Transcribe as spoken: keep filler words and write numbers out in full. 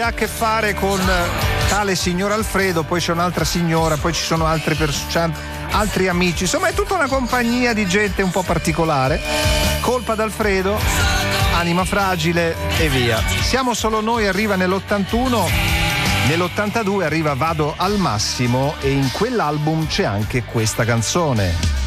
ha a che fare con tale signor Alfredo, poi c'è un'altra signora, poi ci sono altre persone, altri amici, insomma è tutta una compagnia di gente un po' particolare. Colpa d'Alfredo, anima fragile e via. Siamo solo noi arriva nell'ottantuno, nell'ottantadue arriva Vado al massimo e in quell'album c'è anche questa canzone.